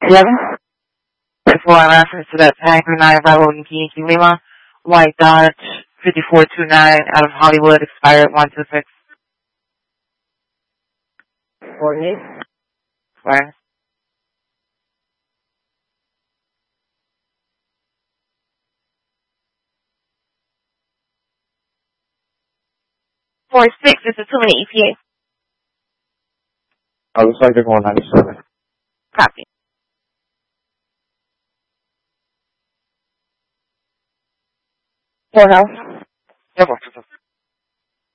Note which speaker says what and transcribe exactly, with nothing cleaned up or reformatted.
Speaker 1: Seven. Before I reference to that Tanker nine Bravo Yankee Yankee Lima, White Dodge fifty-four two nine out of Hollywood, expired one two six.
Speaker 2: forty-eight.
Speaker 1: Expired. Four six, this is too many E P A.
Speaker 3: Oh, looks like they're going ninety-seven.
Speaker 1: Copy.
Speaker 2: Four house.
Speaker 1: Double, double.